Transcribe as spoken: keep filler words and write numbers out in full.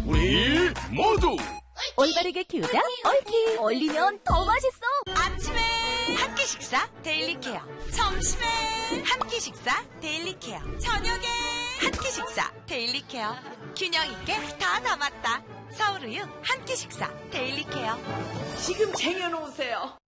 우리 모두 올바르게 키우자 옳키. 얼리면 더 맛있어. 아침에 한 끼 식사 데일리 케어, 점심에 한 끼 식사 데일리 케어, 저녁에 한 끼 식사 데일리 케어. 균형 있게 다 담았다. 서울우유 한 끼 식사 데일리 케어. 지금 쟁여놓으세요.